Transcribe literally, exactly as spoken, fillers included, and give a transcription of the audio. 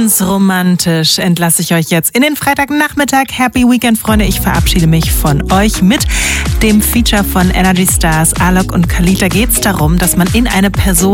Ganz romantisch entlasse ich euch jetzt in den Freitagnachmittag. Happy Weekend, Freunde. Ich verabschiede mich von euch mit dem Feature von Energy Stars, Alok und Khalid. Da geht es darum, dass man in eine Person